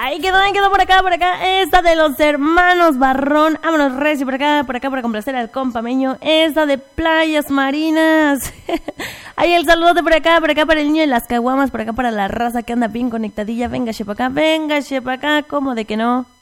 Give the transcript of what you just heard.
Ahí quedó por acá. Esta de los hermanos Barrón. Vámonos, Reci, por acá para complacer al compameño. Esta de Playas Marinas. Ahí el saludote por acá para el niño de las caguamas, por acá para la raza que anda bien conectadilla. Venga, chepa acá, ¿cómo de que no?